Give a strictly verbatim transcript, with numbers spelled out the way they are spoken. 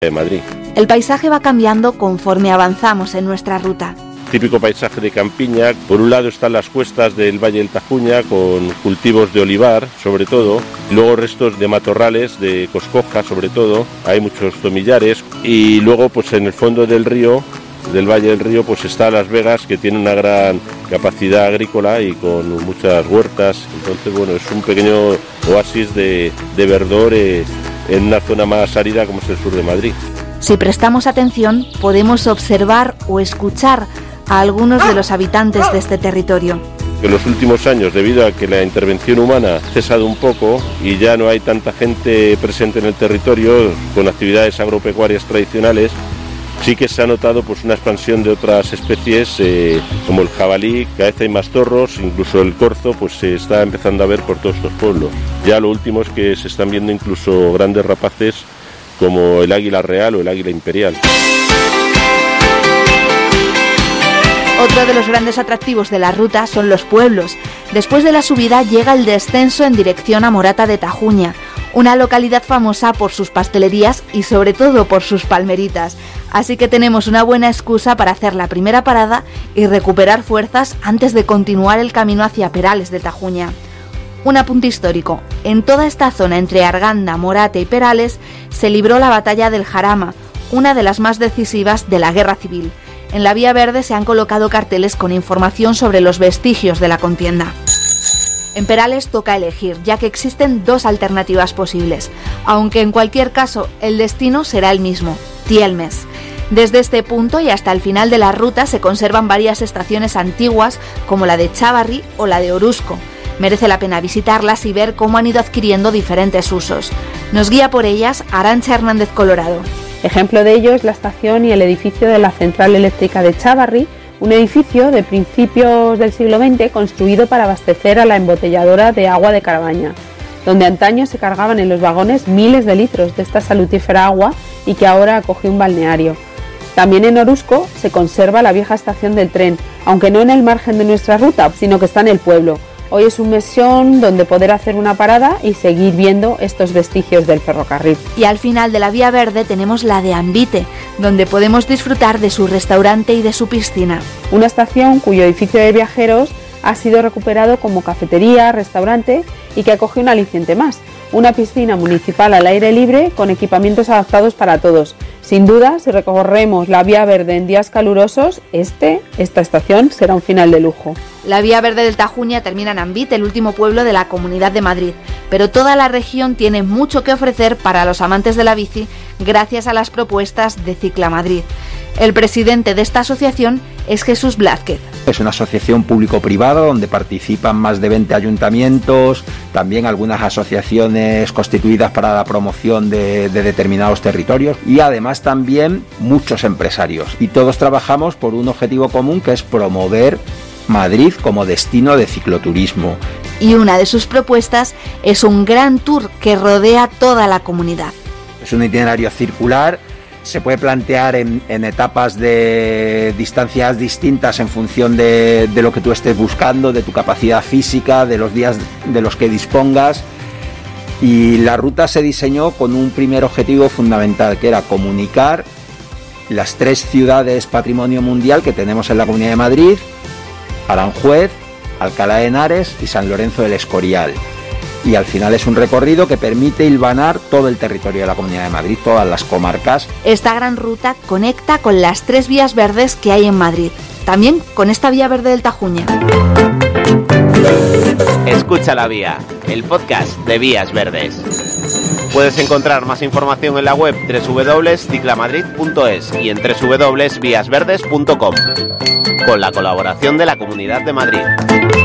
de Madrid. El paisaje va cambiando conforme avanzamos en nuestra ruta. Típico paisaje de campiña. Por un lado están las cuestas del Valle del Tajuña con cultivos de olivar, sobre todo, luego restos de matorrales, de coscoja, sobre todo, hay muchos tomillares, y luego pues en el fondo del río, del Valle del Río, pues está Las Vegas, que tiene una gran capacidad agrícola y con muchas huertas. Entonces, bueno, es un pequeño oasis de, de verdor eh, en una zona más árida como es el sur de Madrid. Si prestamos atención, podemos observar o escuchar a algunos de los habitantes de este territorio. En los últimos años, debido a que la intervención humana ha cesado un poco y ya no hay tanta gente presente en el territorio con actividades agropecuarias tradicionales, sí que se ha notado pues una expansión de otras especies eh, como el jabalí, cada vez hay más zorros, incluso el corzo pues se está empezando a ver por todos estos pueblos. Ya lo último es que se están viendo incluso grandes rapaces como el águila real o el águila imperial. Otro de los grandes atractivos de la ruta son los pueblos. Después de la subida llega el descenso en dirección a Morata de Tajuña, una localidad famosa por sus pastelerías y sobre todo por sus palmeritas. Así que tenemos una buena excusa para hacer la primera parada y recuperar fuerzas antes de continuar el camino hacia Perales de Tajuña. Un apunte histórico: en toda esta zona entre Arganda, Morate y Perales se libró la batalla del Jarama, una de las más decisivas de la Guerra Civil. En la Vía Verde se han colocado carteles con información sobre los vestigios de la contienda. En Perales toca elegir, ya que existen dos alternativas posibles, aunque en cualquier caso el destino será el mismo: Tielmes. Desde este punto y hasta el final de la ruta se conservan varias estaciones antiguas como la de Chávarri o la de Orusco. Merece la pena visitarlas y ver cómo han ido adquiriendo diferentes usos. Nos guía por ellas Arantxa Hernández Colorado. Ejemplo de ello es la estación y el edificio de la central eléctrica de Chávarri, un edificio de principios del siglo veinte construido para abastecer a la embotelladora de agua de Carabaña, donde antaño se cargaban en los vagones miles de litros de esta salutífera agua y que ahora acoge un balneario. También en Orusco se conserva la vieja estación del tren, aunque no en el margen de nuestra ruta, sino que está en el pueblo. Hoy es un mesón donde poder hacer una parada y seguir viendo estos vestigios del ferrocarril. Y al final de la Vía Verde tenemos la de Ambite, donde podemos disfrutar de su restaurante y de su piscina. Una estación cuyo edificio de viajeros ha sido recuperado como cafetería, restaurante y que acoge un aliciente más: una piscina municipal al aire libre con equipamientos adaptados para todos. Sin duda, si recorremos la Vía Verde en días calurosos, este, esta estación será un final de lujo. La Vía Verde del Tajuña termina en Ambite, el último pueblo de la Comunidad de Madrid, pero toda la región tiene mucho que ofrecer para los amantes de la bici gracias a las propuestas de Cicla Madrid. El presidente de esta asociación es Jesús Blázquez. Es una asociación público-privada donde participan más de veinte ayuntamientos, también algunas asociaciones constituidas para la promoción de, de determinados territorios y además también muchos empresarios. Y todos trabajamos por un objetivo común, que es promover Madrid como destino de cicloturismo. Y una de sus propuestas es un gran tour que rodea toda la comunidad. Es un itinerario circular. Se puede plantear en, en etapas de distancias distintas en función de, de lo que tú estés buscando, de tu capacidad física, de los días de los que dispongas. Y la ruta se diseñó con un primer objetivo fundamental, que era comunicar las tres ciudades patrimonio mundial que tenemos en la Comunidad de Madrid: Aranjuez, Alcalá de Henares y San Lorenzo del Escorial. Y al final es un recorrido que permite hilvanar todo el territorio de la Comunidad de Madrid, todas las comarcas. Esta gran ruta conecta con las tres vías verdes que hay en Madrid, también con esta Vía Verde del Tajuña. Escucha la Vía, el podcast de Vías Verdes. Puedes encontrar más información en la web doble u doble u doble u punto ciclamadrid punto es y en doble u doble u doble u punto vías verdes punto com, con la colaboración de la Comunidad de Madrid.